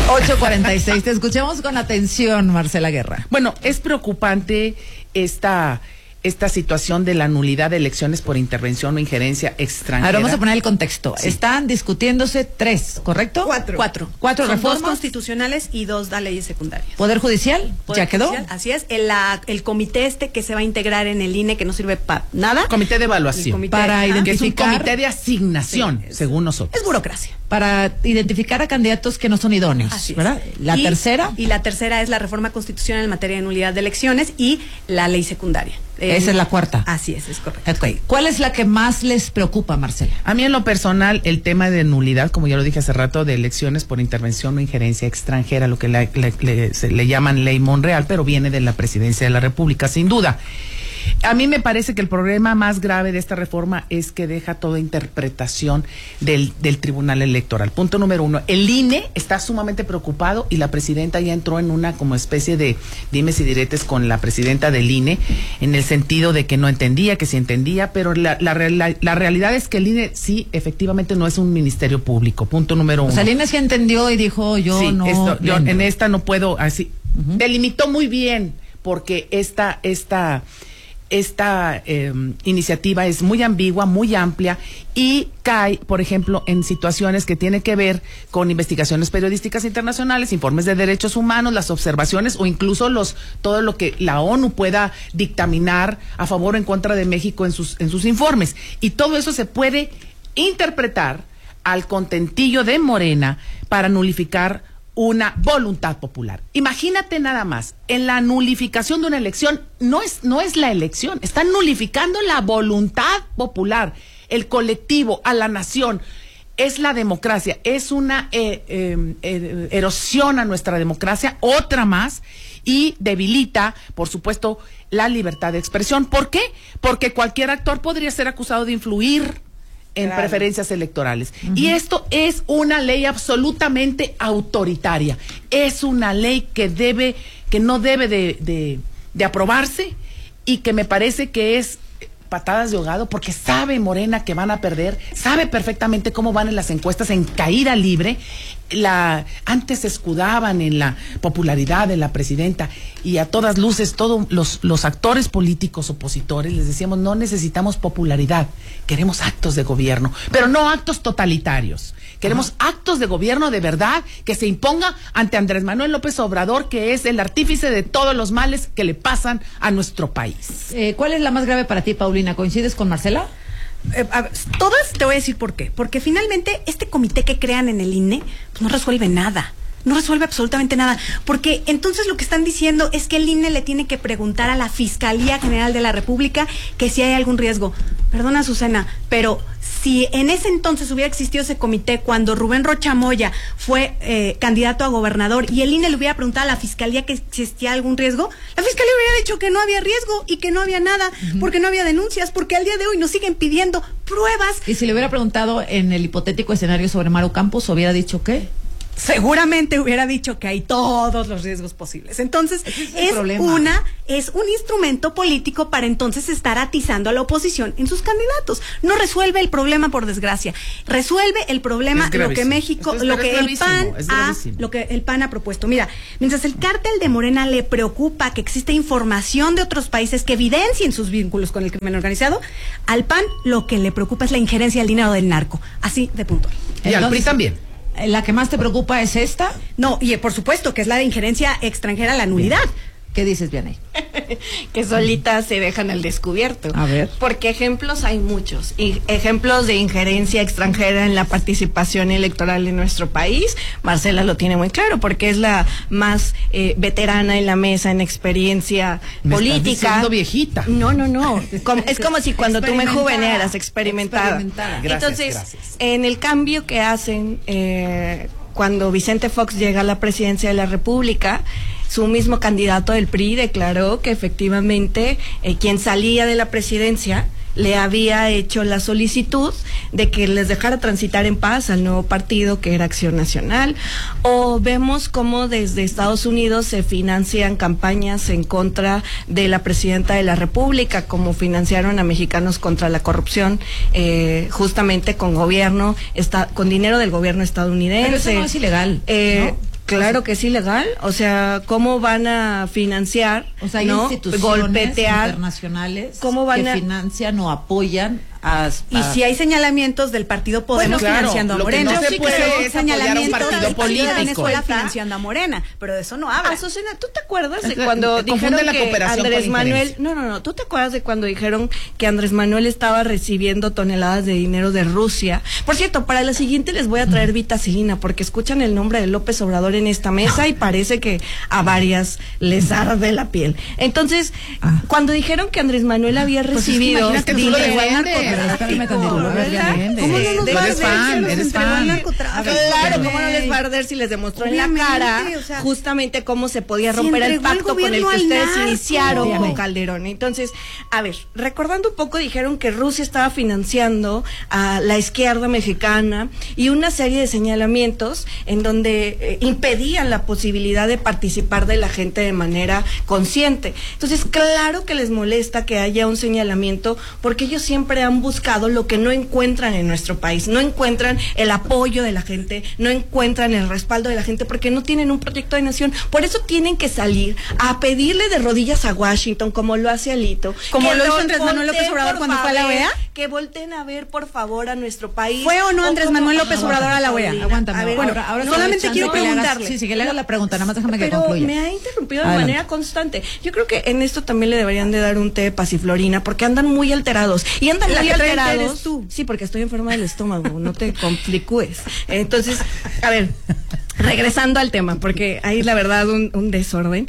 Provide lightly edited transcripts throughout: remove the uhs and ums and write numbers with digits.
8:46, te escuchamos con atención, Marcela Guerra. Bueno, es preocupante esta situación de la nulidad de elecciones por intervención o injerencia extranjera. Ahora vamos a poner el contexto. Sí. Están discutiéndose 3, ¿correcto? Cuatro Son dos reformas. constitucionales y 2 leyes secundarias. Poder Judicial, Poder ¿ya quedó? Judicial, así es. El comité que se va a integrar en el INE, que no sirve para nada. Comité de evaluación. Comité, Para ajá, Que es un identificar- comité de asignación, Sí, según nosotros. es burocracia. Para identificar a candidatos que no son idóneos, Así es. ¿verdad? La tercera. Y la tercera es la reforma constitucional en materia de nulidad de elecciones y la ley secundaria. Esa es la cuarta. Así es correcto. Ok. ¿Cuál es la que más les preocupa, Marcela? A mí en lo personal, el tema de nulidad, como ya lo dije hace rato, de elecciones por intervención o injerencia extranjera, lo que le llaman ley Monreal, pero viene de la presidencia de la República, sin duda. A mí me parece que el problema más grave de esta reforma es que deja toda interpretación del Tribunal Electoral. Punto número 1. El INE está sumamente preocupado y la presidenta ya entró en una como especie de dimes y diretes con la presidenta del INE, en el sentido de que no entendía, que sí entendía, pero la realidad es que el INE sí, efectivamente, no es un ministerio público. Punto número 1. O sea, el INE sí entendió y dijo, yo Sí, no. yo en esta no puedo, así. Delimitó muy bien, porque esta iniciativa es muy ambigua, muy amplia y cae, por ejemplo, en situaciones que tienen que ver con investigaciones periodísticas internacionales, informes de derechos humanos, las observaciones o incluso todo lo que la ONU pueda dictaminar a favor o en contra de México en sus informes. Y todo eso se puede interpretar al contentillo de Morena para nulificar una voluntad popular. Imagínate nada más, en la nulificación de una elección, no es la elección, están nulificando la voluntad popular, el colectivo, a la nación. Es la democracia, es una erosión a nuestra democracia, otra más, y debilita, por supuesto, la libertad de expresión. ¿Por qué? Porque cualquier actor podría ser acusado de influir en preferencias electorales. Y esto es una ley absolutamente autoritaria. Es una ley que no debe de aprobarse y que me parece que es patadas de ahogado, porque sabe Morena que van a perder, sabe perfectamente cómo van en las encuestas en caída libre. Antes se escudaban en la popularidad de la presidenta y a todas luces todos los actores políticos opositores les decíamos, no necesitamos popularidad, queremos actos de gobierno, pero no actos totalitarios. Queremos actos de gobierno de verdad que se imponga ante Andrés Manuel López Obrador, que es el artífice de todos los males que le pasan a nuestro país. ¿Cuál es la más grave para ti, Paulina? ¿Coincides con Marcela? Todas, te voy a decir por qué. Porque finalmente este comité que crean en el INE pues no resuelve nada. No resuelve absolutamente nada, porque entonces lo que están diciendo es que el INE le tiene que preguntar a la Fiscalía General de la República que si hay algún riesgo. Perdona, Susana, pero si en ese entonces hubiera existido ese comité cuando Rubén Rocha Moya fue candidato a gobernador y el INE le hubiera preguntado a la Fiscalía que si existía algún riesgo, la Fiscalía hubiera dicho que no había riesgo y que no había nada, porque no había denuncias, porque al día de hoy nos siguen pidiendo pruebas. Y si le hubiera preguntado en el hipotético escenario sobre Maru Campos, ¿hubiera dicho qué? Seguramente hubiera dicho que hay todos los riesgos posibles. Entonces, es un instrumento político para entonces estar atizando a la oposición en sus candidatos. No resuelve el problema, por desgracia. Resuelve el problema lo que México, lo que el PAN ha propuesto. Mira, mientras el cártel de Morena le preocupa que exista información de otros países que evidencien sus vínculos con el crimen organizado, al PAN lo que le preocupa es la injerencia del dinero del narco. Así de puntual. Y al PRI también. ¿La que más te preocupa es esta? No, y por supuesto que es la de injerencia extranjera, la nulidad. ¿Qué dices, Vianey? Que solitas se dejan al descubierto. A ver. Porque ejemplos hay muchos. Y ejemplos de injerencia extranjera en la participación electoral en nuestro país. Marcela lo tiene muy claro, porque es la más veterana en la mesa en experiencia política. ¿Me estás diciendo viejita? No. Es como si cuando tú me joveneras, experimentada. Entonces, gracias. En el cambio que hacen cuando Vicente Fox llega a la presidencia de la República, su mismo candidato del PRI declaró que efectivamente quien salía de la presidencia le había hecho la solicitud de que les dejara transitar en paz al nuevo partido que era Acción Nacional. O vemos cómo desde Estados Unidos se financian campañas en contra de la presidenta de la República, como financiaron a Mexicanos contra la Corrupción, justamente con dinero del gobierno estadounidense. Pero eso no es ilegal, ¿no? Claro que es ilegal, o sea, ¿cómo van a financiar, O sea, hay ¿no? instituciones golpetear, internacionales ¿cómo van que a financian o apoyan a... Y si hay señalamientos del partido Podemos Bueno, claro, financiando a lo que Morena. no se Sí, puede creo es apoyar a un señalamientos partido del partido de político. Venezuela financiando a Morena, pero de eso no habla. Azucena, ¿tú te acuerdas de Es que cuando confunde dijeron la que cooperación Andrés con Manuel, injerencia. no, ¿tú te acuerdas de cuando dijeron que Andrés Manuel estaba recibiendo toneladas de dinero de Rusia? Por cierto, para la siguiente les voy a traer vitacilina, porque escuchan el nombre de López Obrador en esta mesa y parece que a varias les arde la piel. Entonces, cuando dijeron que Andrés Manuel había recibido imagínate, tú lo dinero al defiendes. Espérame tantito, narcotráfico, a ver, ¿verdad? defiende. ¿Cómo no nos Tú va a eres arder fan, si los eres entregó al fan. narcotráfico? Claro, ¿cómo no les va a arder si les demostró en la Obviamente, cara o sea, justamente cómo se podía si romper el entregó el pacto con el que gobierno al ustedes narco. iniciaron Dígame. con Calderón? Entonces, a ver, recordando un poco, dijeron que Rusia estaba financiando a la izquierda mexicana y una serie de señalamientos en donde impedían la posibilidad de participar de la gente de manera consciente. Entonces, claro que les molesta que haya un señalamiento porque ellos siempre han buscado lo que no encuentran en nuestro país, no encuentran el apoyo de la gente, no encuentran el respaldo de la gente porque no tienen un proyecto de nación. Por eso tienen que salir a pedirle de rodillas a Washington, como lo hace Alito. Como que lo hizo Andrés Manuel volteen, López Obrador por cuando fue a la favor, OEA. Que volteen a ver, por favor, a nuestro país. ¿Fue o no Andrés como- Manuel López Obrador a la OEA? Paulina, Aguántame. a ver, bueno, ahora solamente chance quiero que le hagas- preguntarle. Sí, que le hagas la pregunta, nada más déjame que pero concluya. me ha interrumpido de Adelante. manera constante. Yo creo que en esto también le deberían de dar un té de pasiflorina porque andan muy alterados. Y andan La muy que trae té alterados. eres tú. Sí, porque estoy enferma del estómago, no te compliques. Entonces, a ver, regresando al tema, porque hay la verdad un desorden.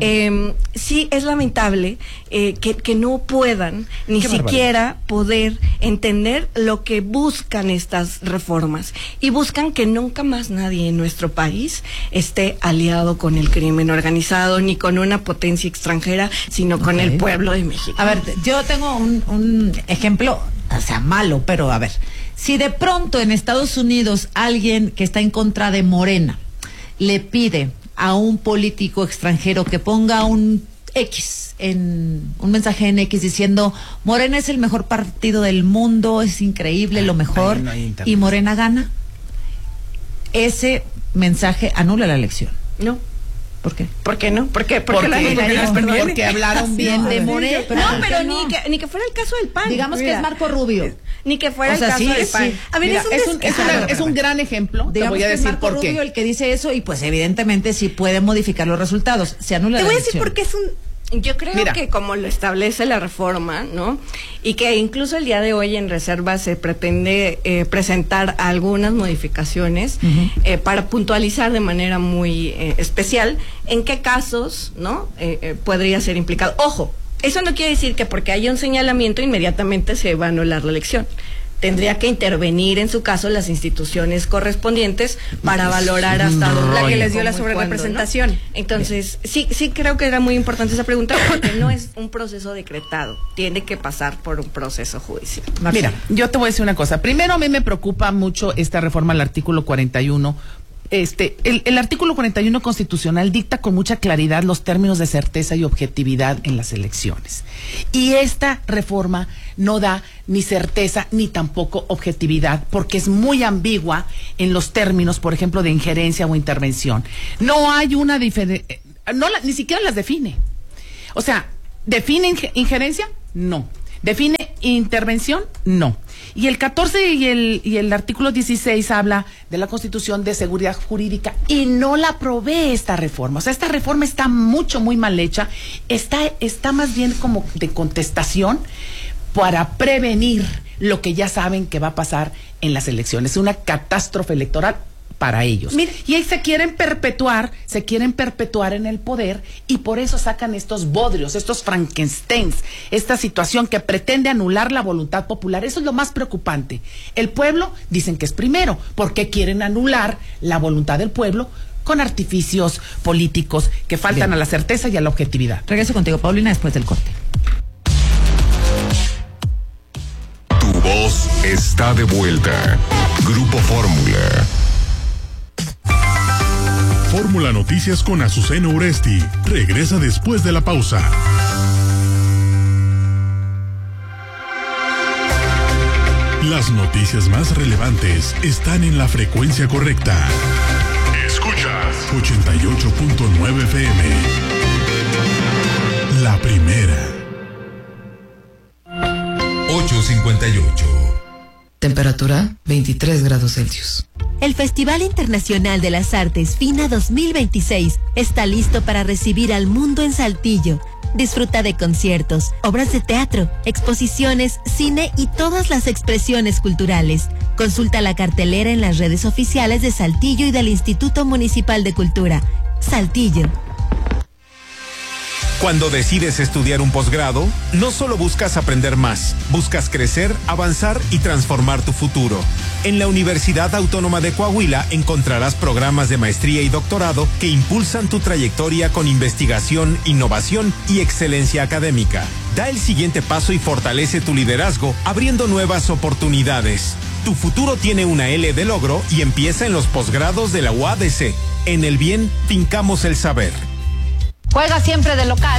Sí, es lamentable que no puedan ni Qué siquiera poder entender lo que buscan estas reformas. Y buscan que nunca más nadie en nuestro país esté aliado con el crimen organizado, ni con una potencia extranjera, sino con el pueblo de México. A ver, yo tengo un ejemplo, o sea, malo, pero a ver, si de pronto en Estados Unidos alguien que está en contra de Morena le pide a un político extranjero que ponga un mensaje en X diciendo Morena es el mejor partido del mundo, es increíble, lo mejor, ahí no hay internet. y Morena gana, ese mensaje anula la elección. No. ¿Por qué? ¿Por qué no? Porque Porque, la ganarías, perdón. porque hablaron bien de Morena. No, pero ni que fuera el caso del PAN. Digamos que Mira, es Marco Rubio. ni que fuera O sea, el caso sí, del PAN. sí. A ver, Mira, es un descaro. es un gran ejemplo. Te Digamos voy a que es decir Marco por qué. Rubio el que dice eso y pues evidentemente sí puede modificar los resultados. Se anula Te la voy a decir elección. por qué es un... Yo creo Mira. que como lo establece la reforma, ¿no? Y que incluso el día de hoy en reserva se pretende presentar algunas modificaciones para puntualizar de manera muy especial en qué casos, ¿no? Podría ser implicado. Ojo, eso no quiere decir que porque haya un señalamiento inmediatamente se va a anular la elección. Tendría que intervenir en su caso las instituciones correspondientes para valorar hasta dónde La que les dio la cómo y cuándo, sobrerepresentación. ¿no? Entonces, sí creo que era muy importante esa pregunta porque no es un proceso decretado, tiene que pasar por un proceso judicial. Mira, yo te voy a decir una cosa. Primero, a mí me preocupa mucho esta reforma al artículo 41. El artículo 41 constitucional dicta con mucha claridad los términos de certeza y objetividad en las elecciones. Y esta reforma no da ni certeza ni tampoco objetividad porque es muy ambigua en los términos, por ejemplo, de injerencia o intervención. No hay una diferencia, ni siquiera las define. O sea, ¿define injerencia? No. ¿Define intervención? No. Y el 14 y el artículo 16 habla de la Constitución de seguridad jurídica y no la provee esta reforma. O sea, esta reforma está muy mal hecha. Está más bien como de contestación para prevenir lo que ya saben que va a pasar en las elecciones. Una catástrofe electoral para ellos. Mira. Y ahí se quieren perpetuar en el poder y por eso sacan estos bodrios, estos Frankensteins, esta situación que pretende anular la voluntad popular. Eso es lo más preocupante. El pueblo dicen que es primero, porque quieren anular la voluntad del pueblo con artificios políticos que faltan Bien. a la certeza y a la objetividad. Regreso contigo, Paulina, después del corte. Tu voz está de vuelta. Grupo Fórmula. Fórmula Noticias con Azucena Uresti regresa después de la pausa. Las noticias más relevantes están en la frecuencia correcta. Escucha. Escuchas 88.9 FM. La primera. 8:58. Temperatura 23 grados Celsius. El Festival Internacional de las Artes FINA 2026 está listo para recibir al mundo en Saltillo. Disfruta de conciertos, obras de teatro, exposiciones, cine y todas las expresiones culturales. Consulta la cartelera en las redes oficiales de Saltillo y del Instituto Municipal de Cultura. Saltillo. Cuando decides estudiar un posgrado, no solo buscas aprender más, buscas crecer, avanzar y transformar tu futuro. En la Universidad Autónoma de Coahuila encontrarás programas de maestría y doctorado que impulsan tu trayectoria con investigación, innovación y excelencia académica. Da el siguiente paso y fortalece tu liderazgo, abriendo nuevas oportunidades. Tu futuro tiene una L de logro y empieza en los posgrados de la UADC. En el bien, fincamos el saber. Juega siempre de local.